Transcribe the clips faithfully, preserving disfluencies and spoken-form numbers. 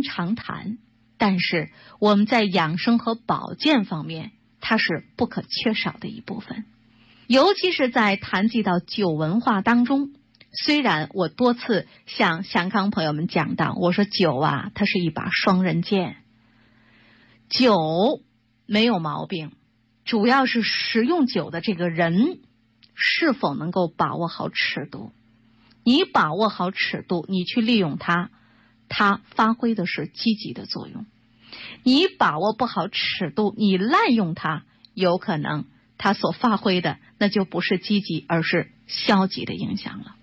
常谈，但是我们在养生和保健方面，它是不可缺少的一部分。尤其是在谈及到酒文化当中，虽然我多次向祥康朋友们讲到，我说酒啊，它是一把双刃剑，酒没有毛病，主要是食用酒的这个人是否能够把握好尺度。你把握好尺度，你去利用它，它发挥的是积极的作用。你把握不好尺度，你滥用它，有可能它所发挥的那就不是积极，而是消极的影响了。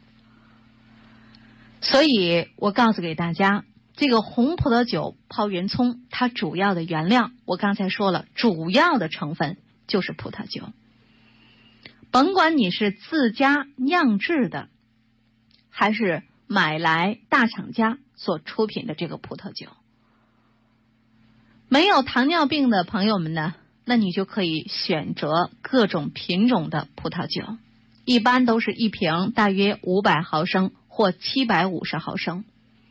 所以我告诉给大家，这个红葡萄酒泡圆葱，它主要的原料我刚才说了，主要的成分就是葡萄酒。甭管你是自家酿制的，还是买来大厂家所出品的这个葡萄酒。没有糖尿病的朋友们呢，那你就可以选择各种品种的葡萄酒，一般都是一瓶大约五百毫升或七百五十毫升。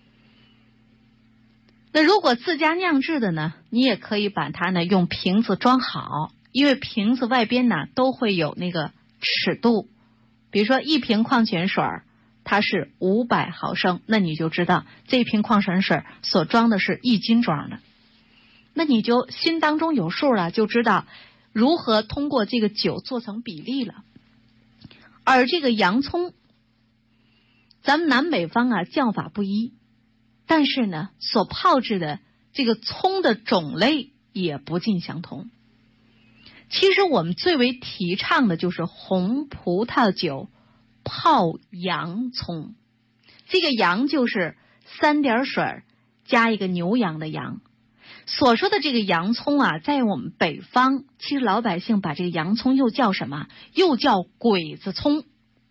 那如果自家酿制的呢，你也可以把它呢用瓶子装好，因为瓶子外边呢都会有那个尺度，比如说一瓶矿泉水它是五百毫升，那你就知道这瓶矿泉水所装的是一斤装的，那你就心当中有数了，就知道如何通过这个酒做成比例了。而这个洋葱，咱们南北方啊叫法不一，但是呢所泡制的这个葱的种类也不尽相同。其实我们最为提倡的就是红葡萄酒泡洋葱，这个洋就是三点水加一个牛羊的羊。所说的这个洋葱啊，在我们北方，其实老百姓把这个洋葱又叫什么？又叫鬼子葱。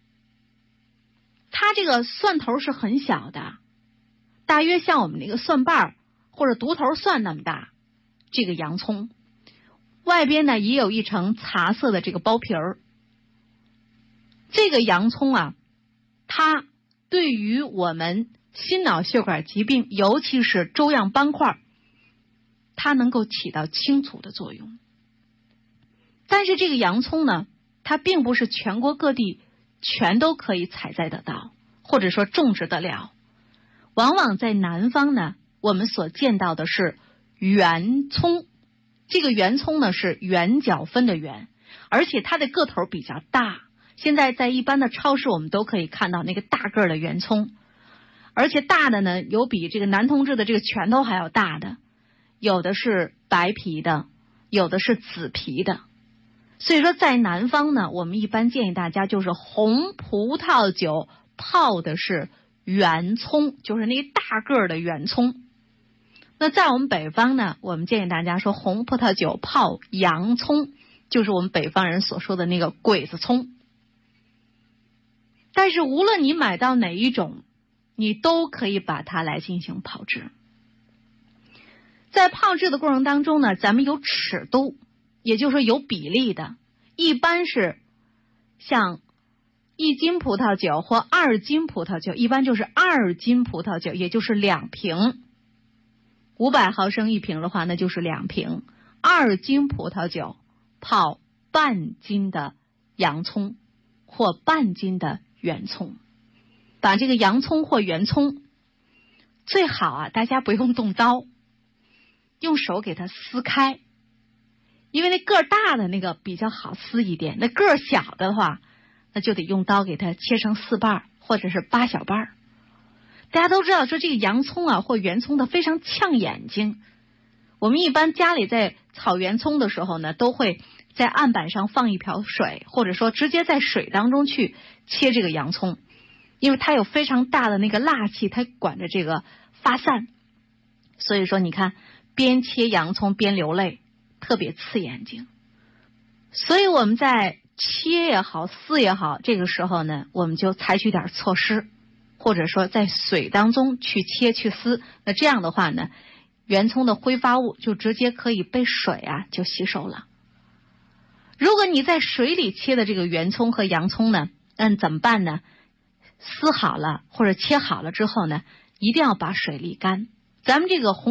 它这个蒜头是很小的，大约像我们那个蒜瓣或者独头蒜那么大，这个洋葱外边呢也有一层茶色的这个包皮儿。这个洋葱啊，它对于我们心脑血管疾病，尤其是粥样斑块，它能够起到清除的作用。但是这个洋葱呢，它并不是全国各地全都可以采摘得到，或者说种植得了。往往在南方呢，我们所见到的是圆葱。这个圆葱呢是圆角分的圆，而且它的个头比较大。现在在一般的超市我们都可以看到那个大个的圆葱，而且大的呢有比这个男同志的这个拳头还要大的，有的是白皮的，有的是紫皮的。所以说在南方呢，我们一般建议大家就是红葡萄酒泡的是圆葱，就是那大个的圆葱。那在我们北方呢，我们建议大家说红葡萄酒泡洋葱，就是我们北方人所说的那个鬼子葱。但是无论你买到哪一种，你都可以把它来进行泡制。在泡制的过程当中呢，咱们有尺度，也就是说有比例的，一般是像一斤葡萄酒或二斤葡萄酒，一般就是二斤葡萄酒，也就是两瓶。五百毫升一瓶的话，那就是两瓶。二斤葡萄酒泡半斤的洋葱或半斤的圆葱。把这个洋葱或圆葱最好啊，大家不用动刀，用手给它撕开，因为那个儿大的那个比较好撕一点，那个儿小的话，那就得用刀给它切成四瓣或者是八小瓣。大家都知道说这个洋葱啊或圆葱的非常呛眼睛，我们一般家里在炒圆葱的时候呢，都会在案板上放一瓢水，或者说直接在水当中去切这个洋葱，因为它有非常大的那个辣气，它管着这个发散。所以说你看，边切洋葱边流泪，特别刺眼睛。所以我们在切也好撕也好，这个时候呢，我们就采取点措施，或者说在水当中去切去撕，那这样的话呢，圆葱的挥发物就直接可以被水啊就吸收了。如果你在水里切的这个圆葱和洋葱呢，那怎么办呢？撕好了或者切好了之后呢，一定要把水沥干。咱们这个红